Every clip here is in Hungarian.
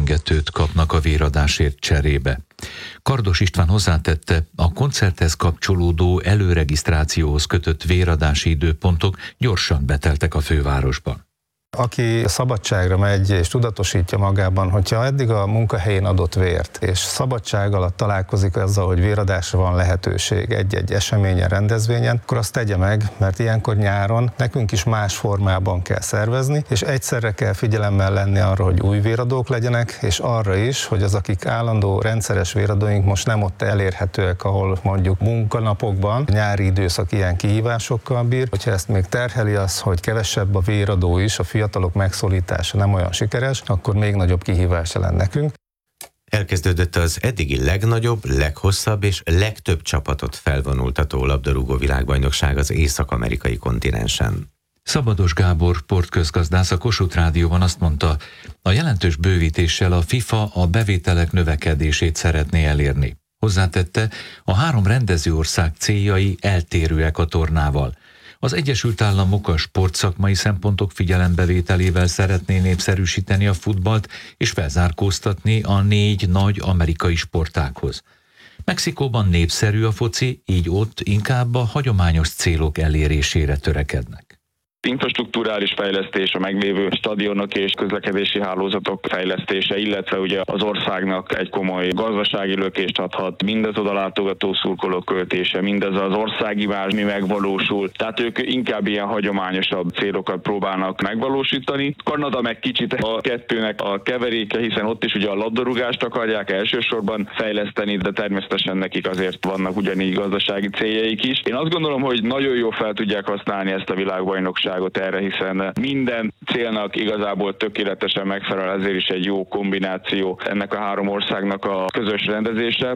melegégetőt kapnak a véradásért cserébe. Kardos István hozzátette, a koncerthez kapcsolódó előregisztrációhoz kötött véradási időpontok gyorsan beteltek a fővárosban. Aki szabadságra megy és tudatosítja magában, hogyha eddig a munkahelyén adott vért, és szabadság alatt találkozik azzal, hogy véradásra van lehetőség egy-egy eseményen, rendezvényen, akkor azt tegye meg, mert ilyenkor nyáron nekünk is más formában kell szervezni, és egyszerre kell figyelemmel lenni arra, hogy új véradók legyenek, és arra is, hogy az, akik állandó rendszeres véradóink most nem ott elérhetőek, ahol mondjuk munkanapokban, nyári időszak ilyen kihívásokkal bír, hogyha ezt még terheli az, hogy kevesebb a véradó is, a fiatalok megszólítása nem olyan sikeres, akkor még nagyobb kihívás lenne nekünk. Elkezdődött az eddigi legnagyobb, leghosszabb és legtöbb csapatot felvonultató labdarúgó világbajnokság az észak-amerikai kontinensen. Szabados Gábor sportközgazdász a Kossuth Rádióban azt mondta, a jelentős bővítéssel a FIFA a bevételek növekedését szeretné elérni. Hozzátette, a 3 rendezőország céljai eltérőek a tornával. Az Egyesült Államok a sportszakmai szempontok figyelembevételével szeretné népszerűsíteni a futballt és felzárkóztatni a 4 nagy amerikai sportághoz. Mexikóban népszerű a foci, így ott inkább a hagyományos célok elérésére törekednek. Infrastrukturális fejlesztés, a meglévő stadionok és közlekedési hálózatok fejlesztése, illetve ugye az országnak egy komoly gazdasági lökést adhat, mindez oda látogató szurkolók költése, mindez az országimázs, mi megvalósul. Tehát ők inkább ilyen hagyományosabb célokat próbálnak megvalósítani. Kanada meg kicsit a kettőnek a keveréke, hiszen ott is ugye a labdarúgást akarják elsősorban fejleszteni, de természetesen nekik azért vannak ugyanígy gazdasági céljaik is. Én azt gondolom, hogy nagyon jól fel tudják használni ezt a világbajnokságot erre, hiszen minden célnak igazából tökéletesen megfelel, ezért is egy jó kombináció ennek a 3 országnak a közös rendezése.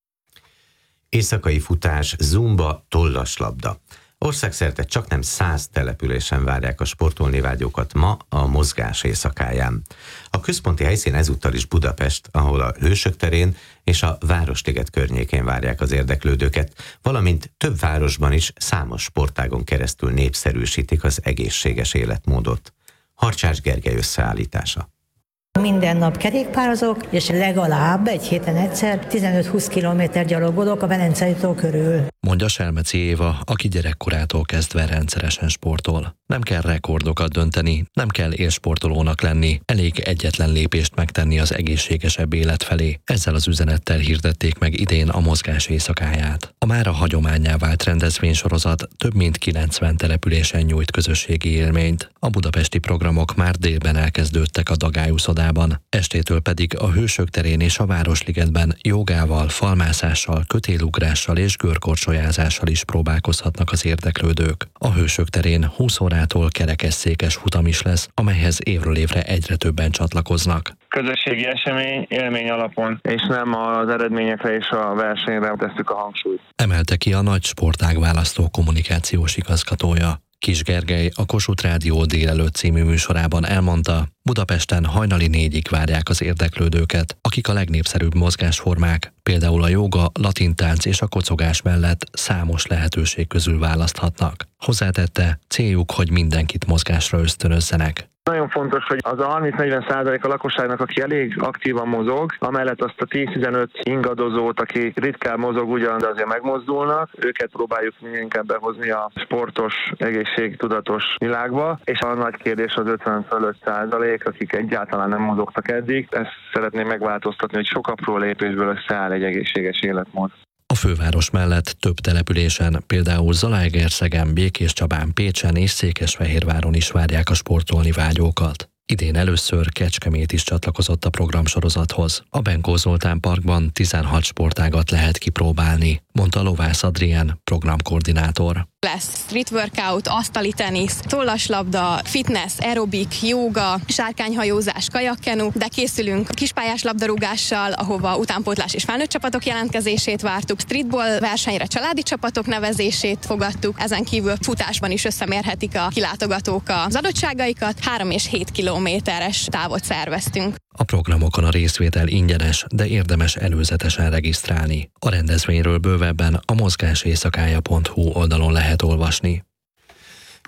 Éjszakai futás, zumba, tollaslabda. Országszerte csaknem 100 településen várják a sportolni vágyókat ma a mozgás éjszakáján. A központi helyszín ezúttal is Budapest, ahol a Hősök terén és a Városliget környékén várják az érdeklődőket, valamint több városban is számos sportágon keresztül népszerűsítik az egészséges életmódot. Harcsás Gergely összeállítása. Minden nap kerékpározok, és legalább egy héten egyszer 15-20 kilométer gyalogolok a Velencei tó körül. Mondja Selmeci Éva, aki gyerekkorától kezdve rendszeresen sportol. Nem kell rekordokat dönteni, nem kell élsportolónak lenni, elég egyetlen lépést megtenni az egészségesebb élet felé. Ezzel az üzenettel hirdették meg idén a mozgás éjszakáját. A mára hagyománnyá vált rendezvénysorozat több mint 90 településen nyújt közösségi élményt. A budapesti programok már délben elkezdődtek a Dagály uszodában, estétől pedig a Hősök terén és a Városligetben jogával, falmászással, kötélugrással és görkorcsolyázással is próbálkozhatnak az érdeklődők. A Hősök terén 20 órától kerekesszékes futam is lesz, amelyhez évről évre egyre többen csatlakoznak. Közösségi esemény, élmény alapon, és nem az eredményekre és a versenyre tesszük a hangsúlyt. Emelte ki a Nagy Sportág választó kommunikációs igazgatója. Kis Gergely a Kossuth Rádió délelőtt című műsorában elmondta, Budapesten hajnali 4-ig várják az érdeklődőket, akik a legnépszerűbb mozgásformák, például a jóga, latintánc és a kocogás mellett számos lehetőség közül választhatnak. Hozzátette, céljuk, hogy mindenkit mozgásra ösztönözzenek. Nagyon fontos, hogy az a 30-40% a lakosságnak, aki elég aktívan mozog, amellett azt a 10-15 ingadozót, aki ritkán mozog ugyan, de azért megmozdulnak, őket próbáljuk inkább behozni a sportos, egészségtudatos világba, és a nagy kérdés az 50-55%, akik egyáltalán nem mozogtak eddig. Ezt szeretném megváltoztatni, hogy sok apró lépésből összeáll egy egészséges életmód. A főváros mellett több településen, például Zalaegerszegen, Békéscsabán, Pécsen és Székesfehérváron is várják a sportolni vágyókat. Idén először Kecskemét is csatlakozott a programsorozathoz. A Benkó Zoltán Parkban 16 sportágat lehet kipróbálni, mondta Lovász Adrien, programkoordinátor. Lesz street workout, asztali tenisz, tollaslabda, fitness, aerobik, jóga, sárkányhajózás, kajakkenu, de készülünk kispályás labdarúgással, ahova utánpótlás és felnőtt csapatok jelentkezését vártuk, streetball versenyre családi csapatok nevezését fogadtuk, ezen kívül futásban is összemérhetik a kilátogatók az adottságaikat, 3 és 7 kilométeres távot szerveztünk. A programokon a részvétel ingyenes, de érdemes előzetesen regisztrálni. A rendezvényről bővebben a mozgáséjszakája.hu oldalon lehet olvasni.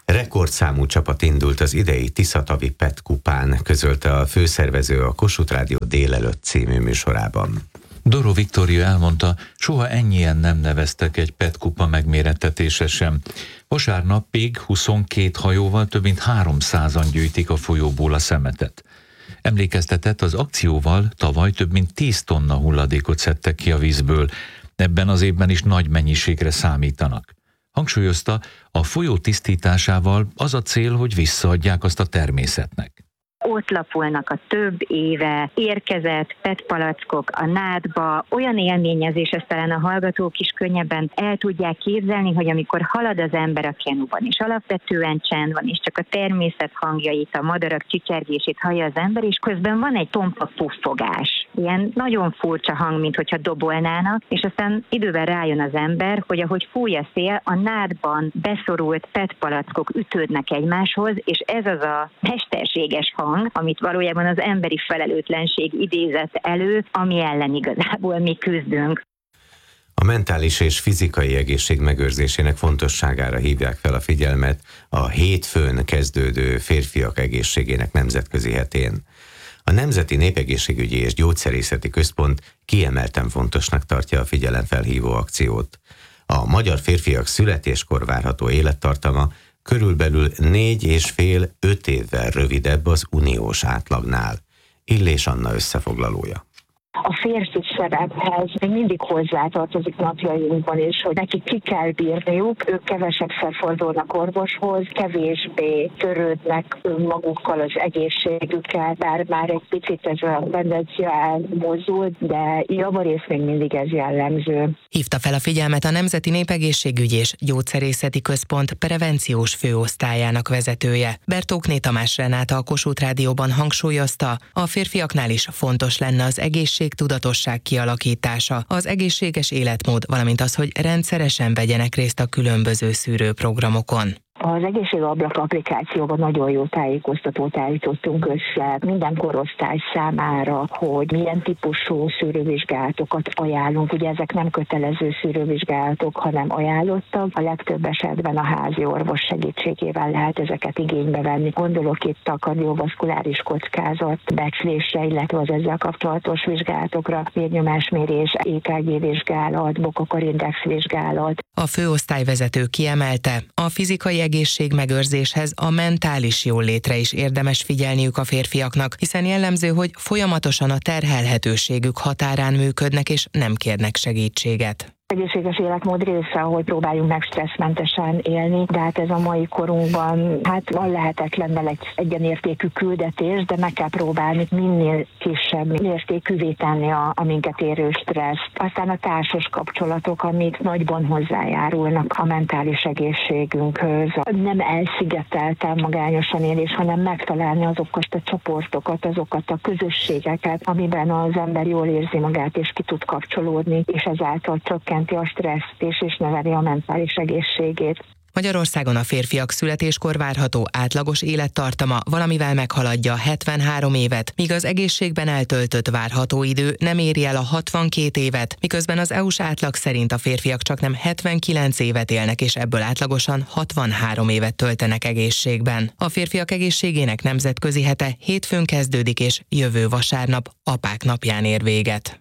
Rekordszámú csapat indult az idei Tiszatavi PET kupán, közölte a főszervező a Kossuth Rádió Délelőtt című műsorában. Doró Viktória elmondta, soha ennyien nem neveztek egy PET kupa megmérettetése sem. Vasárnapig 22 hajóval több mint 300-an gyűjtik a folyóból a szemetet. Emlékeztetett, az akcióval tavaly több mint 10 tonna hulladékot szedtek ki a vízből. Ebben az évben is nagy mennyiségre számítanak. Hangsúlyozta, a folyó tisztításával az a cél, hogy visszaadják azt a természetnek. Ott lapulnak a több éve érkezett PET palackok a nádba, olyan élményezés, ezt talán a hallgatók is könnyebben el tudják képzelni, hogy amikor halad az ember a kenuban, és alapvetően csend van, és csak a természet hangjait, a madarak csicsergését hallja az ember, és közben van egy tompa puffogás. Ilyen nagyon furcsa hang, mint hogyha dobolnának, és aztán időben rájön az ember, hogy ahogy fúj a szél, a nádban beszorult PET palackok ütődnek egymáshoz, és ez az a mesterséges hang, amit valójában az emberi felelőtlenség idézett elő, ami ellen igazából mi küzdünk. A mentális és fizikai egészség megőrzésének fontosságára hívják fel a figyelmet a hétfőn kezdődő férfiak egészségének nemzetközi hetén. A Nemzeti Népegészségügyi és Gyógyszerészeti Központ kiemelten fontosnak tartja a figyelemfelhívó akciót. A magyar férfiak születéskor várható élettartama körülbelül 4,5-5 évvel rövidebb az uniós átlagnál. Illés Anna összefoglalója. A férfi szerephez még mindig hozzátartozik napjainkban is, hogy nekik ki kell bírniuk, ők kevesebbszer fordulnak orvoshoz, kevésbé törődnek önmagukkal, az egészségükkel, bár már egy picit ez a tendencia elmozdult, de javarészt még mindig ez jellemző. Hívta fel a figyelmet a Nemzeti Népegészségügyi és Gyógyszerészeti Központ prevenciós főosztályának vezetője. Bertókné Tamás Renáta a Kossuth Rádióban hangsúlyozta, a férfiaknál is fontos lenne az egészségtudatosság kialakítása, az egészséges életmód, valamint az, hogy rendszeresen vegyenek részt a különböző szűrőprogramokon. Az egészségablak applikációban nagyon jó tájékoztatót állítottunk össze minden korosztály számára, hogy milyen típusú szűrővizsgálatokat ajánlunk. Ugye ezek nem kötelező szűrővizsgálatok, hanem ajánlottak. A legtöbb esetben a házi orvos segítségével lehet ezeket igénybe venni. Gondolok itt a kardiovaszkuláris kockázat becslésre, illetve az ezzel kapcsolatos vizsgálatokra, vérnyomásmérés, EKG vizsgálat, Bokokorindex vizsgálat. A főosztályvezető kiemelte, a fizikai egészségmegőrzéshez a mentális jólétre is érdemes figyelniük a férfiaknak, hiszen jellemző, hogy folyamatosan a terhelhetőségük határán működnek és nem kérnek segítséget. Egészséges életmód része, hogy próbáljunk meg stresszmentesen élni, de hát ez a mai korunkban van lehetetlennel egy egyenértékű küldetés, de meg kell próbálni minél kisebb értékűvé tenni a minket érő stresszt. Aztán a társas kapcsolatok, amik nagyban hozzájárulnak a mentális egészségünkhöz. Nem elszigetelten magányosan élés, hanem megtalálni azokat a csoportokat, azokat a közösségeket, amiben az ember jól érzi magát és ki tud kapcsolódni, és ezáltal csökkenti a stresszt és növeli a mentális egészségét. Magyarországon a férfiak születéskor várható átlagos élettartama valamivel meghaladja 73 évet, míg az egészségben eltöltött várható idő nem éri el a 62 évet, miközben az EU-s átlag szerint a férfiak csaknem 79 évet élnek, és ebből átlagosan 63 évet töltenek egészségben. A férfiak egészségének nemzetközi hete hétfőn kezdődik, és jövő vasárnap Apák napján ér véget.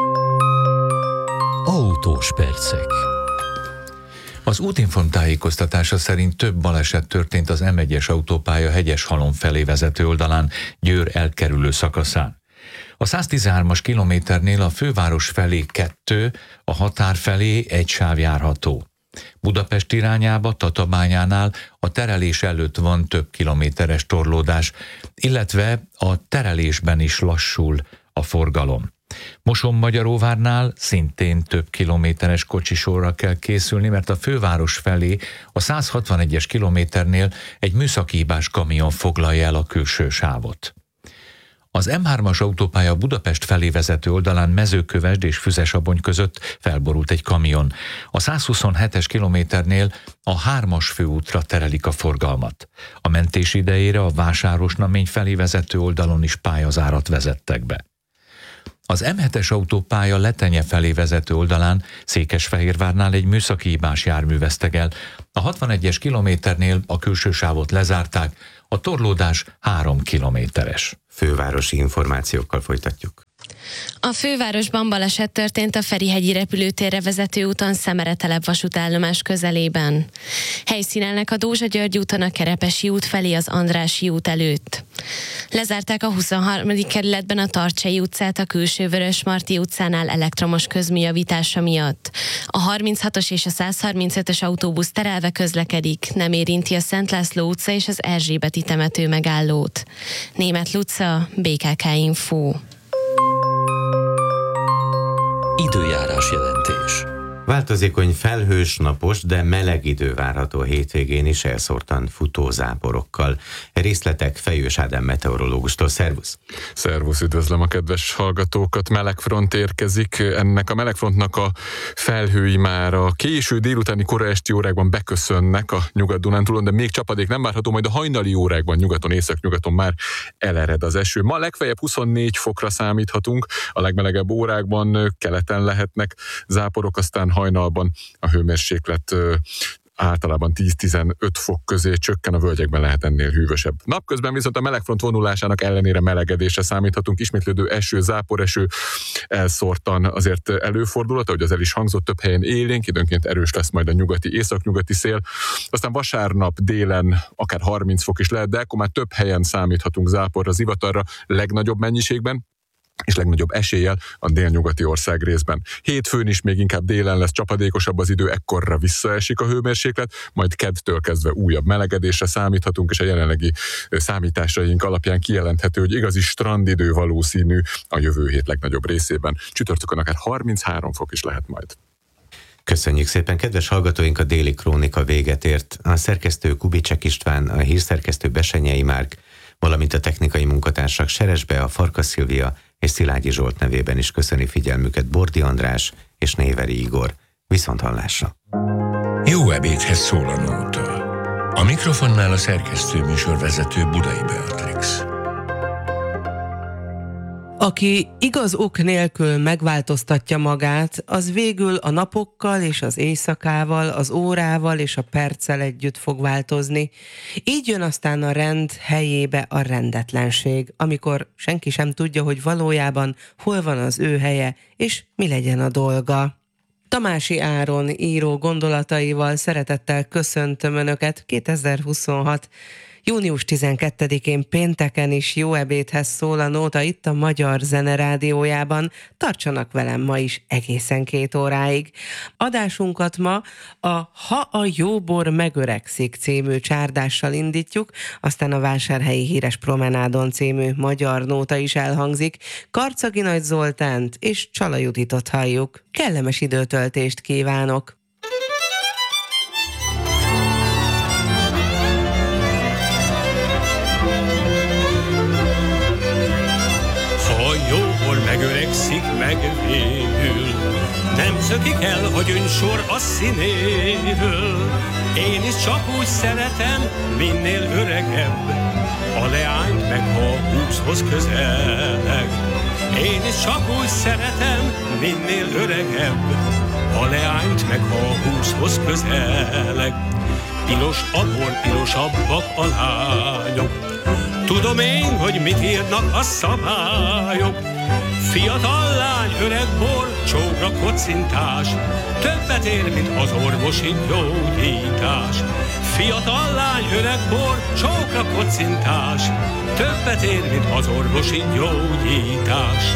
Autós percek. Az Útinform tájékoztatása szerint több baleset történt az M1-es autópálya Hegyeshalom felé vezető oldalán, Győr elkerülő szakaszán. A 113-as kilométernél a főváros felé 2, a határ felé 1 sáv járható. Budapest irányába Tatabányánál a terelés előtt van több kilométeres torlódás, illetve a terelésben is lassul a forgalom. Mosonmagyaróvárnál szintén több kilométeres kocsisorra kell készülni, mert a főváros felé a 161-es kilométernél egy műszaki hibás kamion foglalja el a külső sávot. Az M3-as autópálya Budapest felé vezető oldalán Mezőkövesd és Füzesabony között felborult egy kamion. A 127-es kilométernél a 3-as főútra terelik a forgalmat. A mentés idejére a Vásárosnamény felé vezető oldalon is pályazárat vezettek be. Az M7-es autópálya Letenye felé vezető oldalán Székesfehérvárnál egy műszaki hibás jármű vesztegel. A 61-es kilométernél a külső sávot lezárták, a torlódás 3 kilométeres. Fővárosi információkkal folytatjuk. A fővárosban baleset történt a Ferihegyi repülőtérre vezető úton Szemere-telep vasútállomás közelében. Helyszínelnek a Dózsa-György úton a Kerepesi út felé az Andrássy út előtt. Lezárták a 23. kerületben a Tarcsei utcát a külső Vörösmarty utcánál elektromos közműjavítása miatt. A 36-os és a 135-ös autóbusz terelve közlekedik, nem érinti a Szent László utca és az Erzsébeti temető megállót. Németh Luca, BKK Info. Időjárás jelentés. Változékony, felhős, napos, de meleg idő várható a hétvégén is, elszórtan futó záporokkal. Részletek Fejős Ádám meteorológustól. Szervusz! Szervusz, üdvözlöm a kedves hallgatókat. Melegfront érkezik. Ennek a melegfrontnak a felhői már a késő délutáni kora esti órákban beköszönnek a Nyugat-Dunántúlon, de még csapadék nem várható, majd a hajnali órákban nyugaton, északnyugaton már elered az eső. Ma legfeljebb 24 fokra számíthatunk, a legmelegebb órákban keleten lehetnek záporok, aztán hajnalban a hőmérséklet általában 10-15 fok közé csökken, a völgyekben lehet ennél hűvösebb. Napközben viszont a melegfront vonulásának ellenére melegedésre számíthatunk, ismétlődő eső, záporeső elszórtan azért előfordulhat, ahogy az el is hangzott, több helyen élénk, időnként erős lesz majd a nyugati, északnyugati szél. Aztán vasárnap délen akár 30 fok is lehet, de akkor már több helyen számíthatunk záporra, zivatarra, legnagyobb mennyiségben, és legnagyobb eséllyel a délnyugati ország részben. Hétfőn is még inkább délen lesz csapadékosabb az idő, ekkorra visszaesik a hőmérséklet, majd keddtől kezdve újabb melegedésre számíthatunk, és a jelenlegi számításaink alapján kijelenthető, hogy igazi strandidő valószínű a jövő hét legnagyobb részében. Csütörtökön akár 33 fok is lehet majd. Köszönjük szépen, kedves hallgatóink, a déli krónika véget ért. A szerkesztő Kubicek István, a hírszerkesztő Besenyei Márk, valamint a technikai munkatársak Seresbe, a Farkas Szilvia és Szilágyi Zsolt nevében is köszöni figyelmüket Bordi András és Néveri Igor. Viszonthallásra! Jó ebédhez szól a nóta. A mikrofonnál a szerkesztő műsorvezető Budai Beatrix. Aki igaz ok nélkül megváltoztatja magát, az végül a napokkal és az éjszakával, az órával és a perccel együtt fog változni. Így jön aztán a rend helyébe a rendetlenség, amikor senki sem tudja, hogy valójában hol van az ő helye, és mi legyen a dolga. Tamási Áron író gondolataival szeretettel köszöntöm Önöket 2026. Június 12-én pénteken is jó ebédhez szól a nóta itt a Magyar Zene Rádiójában. Tartsanak velem ma is egészen 2 óráig. Adásunkat ma a Ha a jóbor megöregszik című csárdással indítjuk, aztán a Vásárhelyi Híres Promenádon című magyar nóta is elhangzik. Karcagi Nagy Zoltánt és Csala Juditot halljuk. Kellemes időtöltést kívánok! Megöregszik, megvédül, nem szökik el a gyöngysor a színéről. Én is csak úgy szeretem, minél öregebb, a leányt meg ha 20-hoz közeleg. Én is csak úgy szeretem, minél öregebb, a leányt meg ha 20-hoz közeleg. Piros a bor, pirosabbak a lányok, tudom én, hogy mit írnak a szabályok. Fiatal lány, öreg bor, csókra kocintás, többet ér, mint az orvosi gyógyítás. Fiatal lány, öreg bor, csókra kocintás, többet ér, mint az orvosi gyógyítás.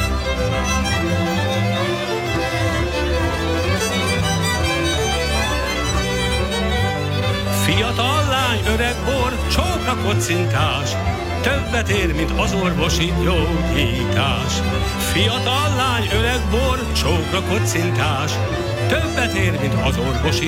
Fiatal lány, öreg bor, csókra kocintás, többet ér, mint az orvosi gyógyítás. Fiatal lány, öreg bor, csókra kocintás, többet ér, mint az orvosi